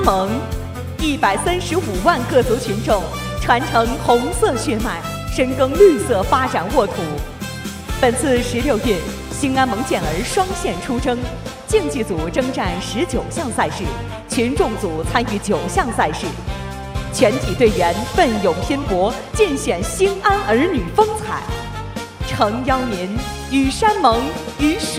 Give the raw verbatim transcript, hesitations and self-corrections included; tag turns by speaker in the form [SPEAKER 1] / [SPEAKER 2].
[SPEAKER 1] 盟，一百三十五万各族群众传承红色血脉，深耕绿色发展沃土。本次十六运，兴安盟健儿双线出征，竞技组征战十九项赛事，群众组参与九项赛事，全体队员奋勇拼搏，尽显兴安儿女风采。诚邀您与山盟与水。